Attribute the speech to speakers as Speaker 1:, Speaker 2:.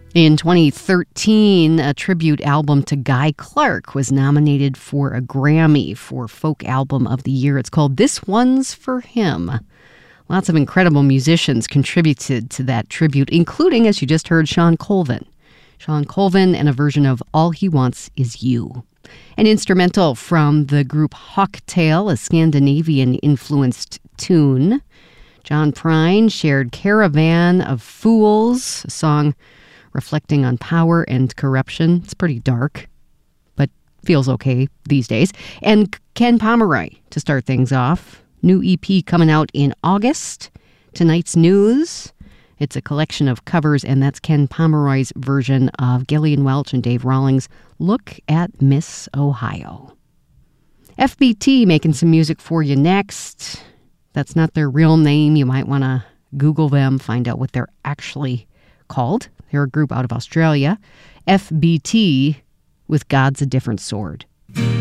Speaker 1: In 2013, a tribute album to Guy Clark was nominated for a Grammy for Folk Album of the Year. It's called This One's for Him. Lots of incredible musicians contributed to that tribute, including, as you just heard, Sean Colvin. Sean Colvin and a version of All He Wants Is You. An instrumental from the group Hawktail, a Scandinavian-influenced tune. John Prine shared Caravan of Fools, a song reflecting on power and corruption. It's pretty dark, but feels okay these days. And Ken Pomeroy to start things off. New EP coming out in August. Tonight's News. It's a collection of covers, and that's Ken Pomeroy's version of Gillian Welch and Dave Rawlings' Look at Miss Ohio. FBT making some music for you next. That's not their real name. You might want to Google them, find out what they're actually called. They're a group out of Australia. FBT with God's a Different Sword.